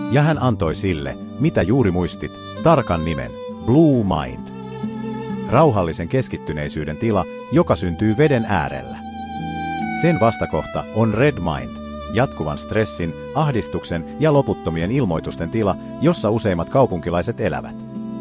Ja hän antoi sille, mitä juuri muistit, tarkan nimen, Blue Mind. Rauhallisen keskittyneisyyden tila, joka syntyy veden äärellä. Sen vastakohta on Red Mind, jatkuvan stressin, ahdistuksen ja loputtomien ilmoitusten tila, jossa useimmat kaupunkilaiset elävät.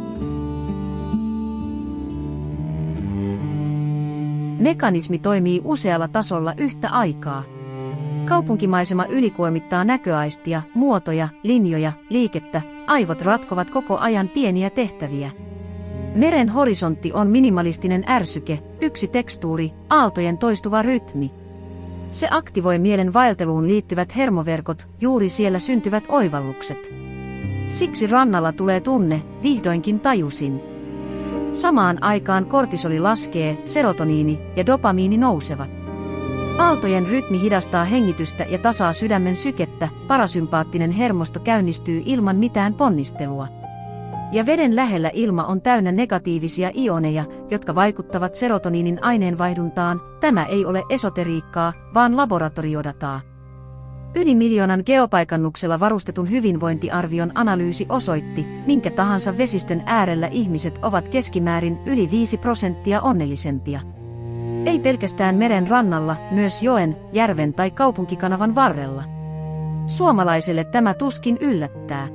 Mekanismi toimii usealla tasolla yhtä aikaa. Kaupunkimaisema ylikuormittaa näköaistia, muotoja, linjoja, liikettä, aivot ratkovat koko ajan pieniä tehtäviä. Meren horisontti on minimalistinen ärsyke, yksi tekstuuri, aaltojen toistuva rytmi. Se aktivoi mielen vaelteluun liittyvät hermoverkot, juuri siellä syntyvät oivallukset. Siksi rannalla tulee tunne, vihdoinkin tajusin. Samaan aikaan kortisoli laskee, serotoniini ja dopamiini nousevat. Aaltojen rytmi hidastaa hengitystä ja tasaa sydämen sykettä, parasympaattinen hermosto käynnistyy ilman mitään ponnistelua. Ja veden lähellä ilma on täynnä negatiivisia ioneja, jotka vaikuttavat serotoniinin aineenvaihduntaan. Tämä ei ole esoteriikkaa, vaan laboratoriodataa. Yli 1 miljoonan geopaikannuksella varustetun hyvinvointiarvion analyysi osoitti, minkä tahansa vesistön äärellä ihmiset ovat keskimäärin yli 5% onnellisempia. Ei pelkästään meren rannalla, myös joen, järven tai kaupunkikanavan varrella. Suomalaiselle tämä tuskin yllättää.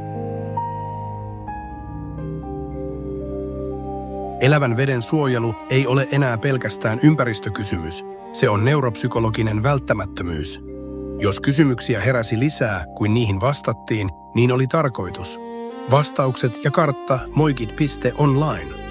Elävän veden suojelu ei ole enää pelkästään ympäristökysymys, se on neuropsykologinen välttämättömyys. Jos kysymyksiä heräsi lisää kuin niihin vastattiin, niin oli tarkoitus. Vastaukset ja kartta moikit.online.